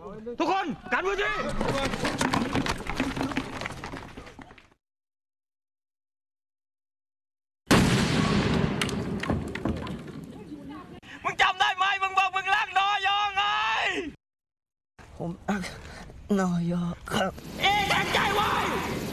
ทุกคนกันพื้นที่มึงจำได้ไหมมึงบอกมึงรักนอยอไงผมรักนอยอครับเอ๊ะแข็งใจไว้